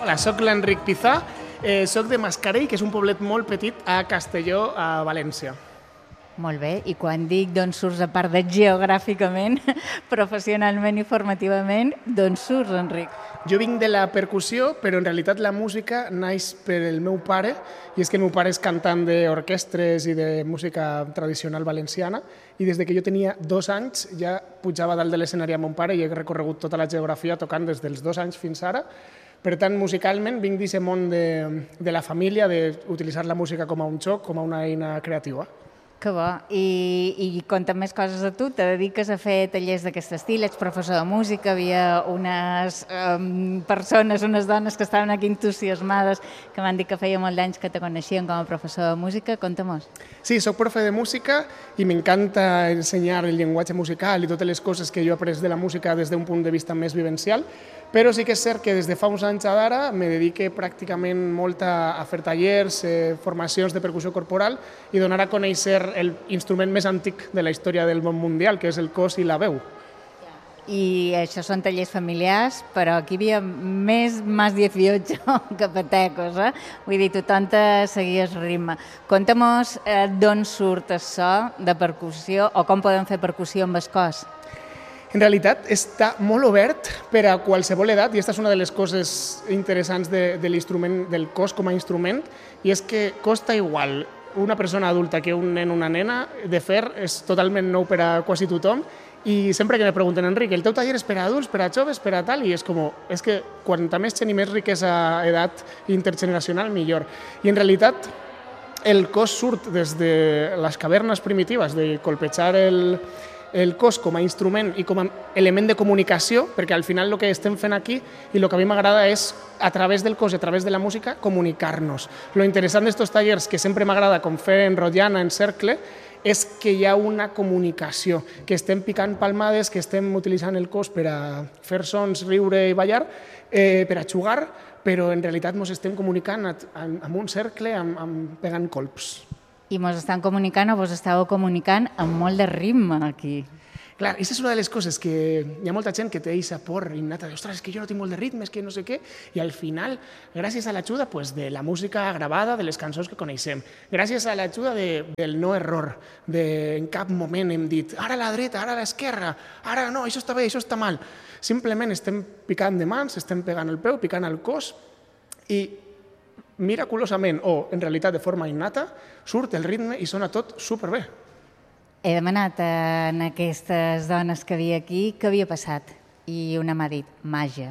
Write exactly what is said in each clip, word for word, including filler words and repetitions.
Hola, soc l'Enric Pizà, eh, soc de Mascarell, que és un poblet molt petit a Castelló, a València. Molt bé, i quan dic d'on surts, a part de geogràficament, professionalment i formativament, d'on surts, Enric? Jo vinc de la percussió, però en realitat la música naix per el meu pare, i és que el meu pare és cantant d'orquestres i de música tradicional valenciana, i des de que jo tenia dos anys ja pujava dalt de l'escenari amb mon pare i he recorregut tota la geografia tocant des dels dos anys fins ara. Per tant, musicalment vinc d'aquest món de, de la família, d'utilitzar la música com a un joc, com a una eina creativa. Que bo. I, i conta'm més coses de tu. Te dediques a fer tallers d'aquest estil, ets professor de música, havia unes um, persones, unes dones que estaven aquí entusiasmades que m'han dit que feia molt d'anys que te coneixien com a professor de música. Conta-mos. Sí, soc profe de música i m'encanta ensenyar el llenguatge musical i totes les coses que jo he après de la música des d'un punt de vista més vivencial, però sí que és cert que des de fa uns anys d'ara me dedique pràcticament molt a, a fer tallers, eh, formacions de percussió corporal i donar a conèixer l'instrument més antic de la història del món mundial, que és el cos i la veu. I això són tallers familiars, però aquí hi havia més más dieciocho que patecos, eh? Vull dir, tothom te seguies ritme. Conta-mos eh, d'on surt això de percussió o com podem fer percussió amb el cos. En realitat està molt obert per a qualsevol edat i aquesta és una de les coses interessants de, de l'instrument, del cos com a instrument, i és que costa igual una persona adulta que un nen o una nena de fer, és totalment nou per a quasi tothom, i sempre que me pregunten, Enric, el teu taller és per a adults, per a joves, per a tal, i és com, és que quanta més gent i més riquesa edat intergeneracional, millor. I en realitat el cos surt des de les cavernes primitives, de colpejar el, el cos com a instrument i com a element de comunicació, perquè al final el que estem fent aquí i el que a mi m'agrada és, a través del cos i a través de la música, comunicar-nos. Lo interessant d'estos tallers, que sempre m'agrada com fer en rotllana, en cercle, és que hi ha una comunicació, que estem picant palmades, que estem utilitzant el cos per a fer sons, riure i ballar, eh, per a jugar, però en realitat ens estem comunicant amb un cercle, amb, amb pegant colps. I mos estan comunicant o vos estàveu comunicant amb molt de ritme aquí. Clar, aquesta és una de les coses que hi ha molta gent que té aquesta por innata de ostres, és que jo no tinc molt de ritme, és que no sé què, i al final, gràcies a l'ajuda pues, de la música gravada, de les cançons que coneixem, gràcies a l'ajuda de, del no error, de en cap moment hem dit ara a la dreta, ara a l'esquerra, ara no, això està bé, això està mal. Simplement estem picant de mans, estem pegant el peu, picant el cos, i miraculosament, o en realitat de forma innata, surt el ritme i sona tot superbé. He demanat a aquestes dones que havia aquí què havia passat i una m'ha dit màgia.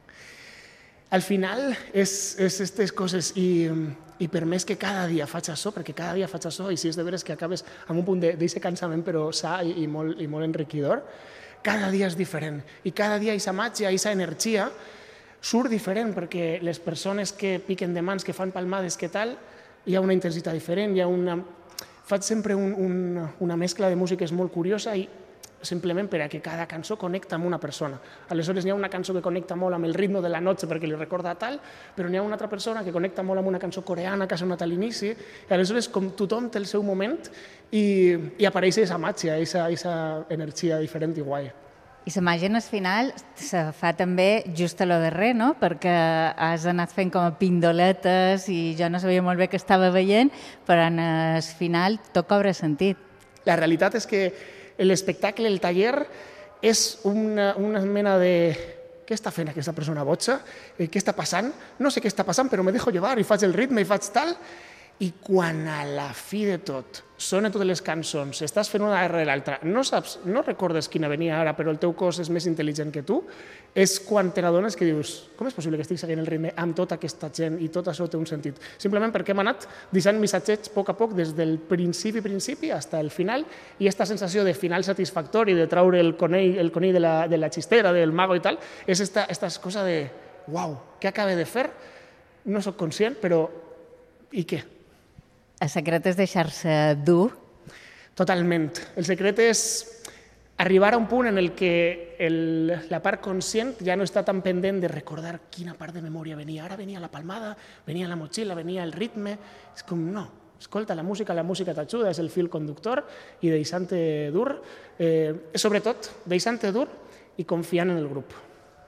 Al final és aquestes coses i, i per més que cada dia faig això, perquè cada dia faig això i si és de veres que acabes amb un punt d'aquest cansament però sa i, i, molt, i molt enriquidor, cada dia és diferent i cada dia aquesta màgia, aquesta energia surt diferent perquè les persones que piquen de mans, que fan palmades, que tal, hi ha una intensitat diferent, hi ha una... Faig sempre un, un, una mescla de músiques molt curiosa i simplement per a que cada cançó connecta amb una persona. Aleshores, hi ha una cançó que connecta molt amb el ritme de la noche perquè li recorda tal, però n'hi ha una altra persona que connecta molt amb una cançó coreana que ha sonat a l'inici, i aleshores com tothom té el seu moment i, i apareix aquesta màgia, aquesta energia diferent i guai. I la màgia al final se fa també just a lo darrer, no? Perquè has anat fent com a pindoletes i jo no sabia molt bé què estava veient, però al final tot cobra sentit. La realitat és que l'espectacle, el taller, és una, una mena de... Què està fent aquesta persona boja? Què està passant? No sé què està passant, però me dejo llevar i faig el ritme i faig tal... I quan a la fi de tot sonen totes les cançons, estàs fent una darrere l'altra, no saps, no recordes quina venia ara, però el teu cos és més intel·ligent que tu, és quan te n'adones que dius com és possible que estic seguint el ritme amb tota aquesta gent i tot això té un sentit? Simplement perquè hem anat deixant missatgets a poc a poc des del principi principi fins al final i aquesta sensació de final satisfactori, de treure el conill, el conill de, la, de la xistera, del mago i tal, és esta, esta cosa de uau, què acabo de fer? No soc conscient, però i què? El secret és deixar-se dur? Totalment. El secret és arribar a un punt en el que el, la part conscient ja no està tan pendent de recordar quina part de memòria venia. Ara venia la palmada, venia la motxilla, venia el ritme... És com, no, escolta, la música, la música t'ajuda, és el fil conductor i deixant-te dur, eh, sobretot deixant-te dur i confiant en el grup.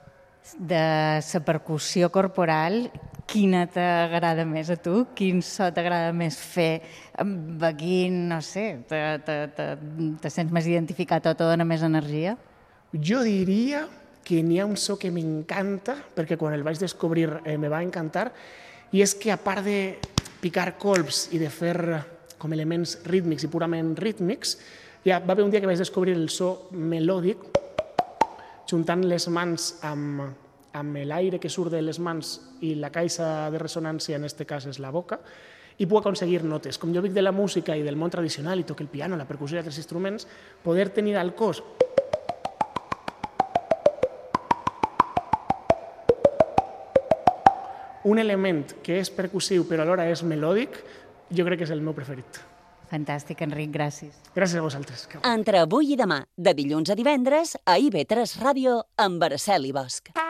De la percussió corporal, quina t'agrada més a tu? Quin so t'agrada més fer? Amb quin, no sé, te, te, te, te sents més identificat o te dona més energia? Jo diria que n'hi ha un so que m'encanta, perquè quan el vaig descobrir eh, me va encantar, i és que a part de picar colps i de fer com elements rítmics i purament rítmics, ja va haver un dia que vaig descobrir el so melòdic, juntant les mans amb, amb l'aire que surt de les mans i la caixa de ressonància, en aquest cas és la boca, i puc aconseguir notes. Com jo vinc de la música i del món tradicional i toco el piano, la percussió i altres instruments, poder tenir al cos un element que és percussiu però alhora és melòdic, jo crec que és el meu preferit. Fantàstic, Enric, gràcies. Gràcies a vosaltres. Entre avui i demà, de dilluns a divendres, a I V tres Ràdio, amb Araceli Bosch.